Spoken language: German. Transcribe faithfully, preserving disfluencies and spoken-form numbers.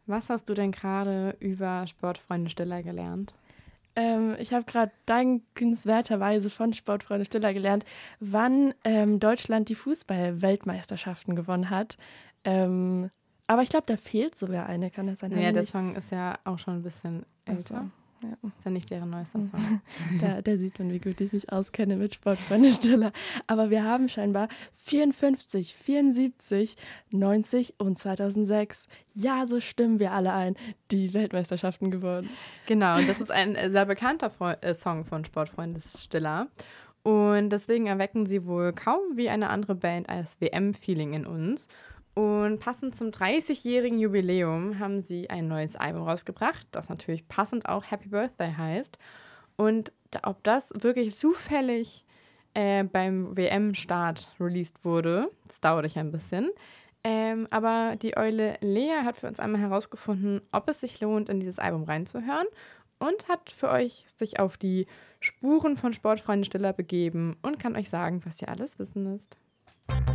Was hast du denn gerade über Sportfreunde Stiller gelernt? Ähm, ich habe gerade dankenswerterweise von Sportfreunde Stiller gelernt, wann ähm, Deutschland die Fußball-Weltmeisterschaften gewonnen hat. Ähm, aber ich glaube, da fehlt sogar eine. Kann das sein? Haben Naja, die der nicht? Song ist ja auch schon ein bisschen Ach so, älter. ja. Ist ja nicht deren neuester Song. Da, da sieht man, wie gut ich mich auskenne mit Sportfreunde Stiller. Aber wir haben scheinbar vierundfünfzig, vierundsiebzig, neunzig und zweitausendsechs, ja, so stimmen wir alle ein, die Weltmeisterschaften gewonnen. Genau, und das ist ein äh, sehr bekannter Fre- äh, Song von Sportfreunde Stiller. Und deswegen erwecken sie wohl kaum wie eine andere Band als W M-Feeling in uns. Und passend zum dreißigjährigen Jubiläum haben sie ein neues Album rausgebracht, das natürlich passend auch Happy Birthday heißt. Und da, ob das wirklich zufällig äh, beim W M-Start released wurde, das dauert ich ein bisschen. Ähm, aber die Eule Lea hat für uns einmal herausgefunden, ob es sich lohnt, in dieses Album reinzuhören und hat für euch sich auf die Spuren von Sportfreunde Stiller begeben und kann euch sagen, was ihr alles wissen müsst.